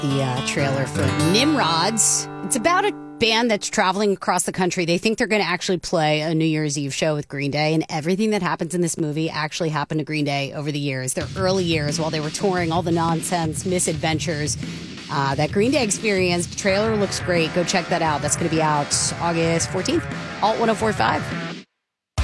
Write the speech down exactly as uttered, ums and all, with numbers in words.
the uh, trailer for Nimrods. It's about a band that's traveling across the country. They think they're going to actually play a New Year's Eve show with Green Day, and everything that happens in this movie actually happened to Green Day over the years, their early years while they were touring, all the nonsense, misadventures uh, that Green Day experienced. The trailer looks great. Go check that out. That's going to be out August fourteenth. Alt ten forty-five.